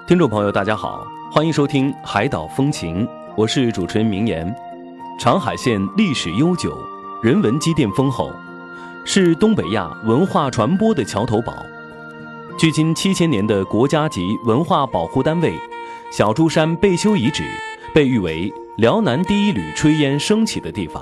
听众朋友大家好，欢迎收听海岛风情，我是主持人明言。长海县历史悠久，人文积淀丰厚，是东北亚文化传播的桥头堡。距今7000年的国家级文化保护单位小珠山贝丘遗址被誉为辽南第一缕炊烟升起的地方。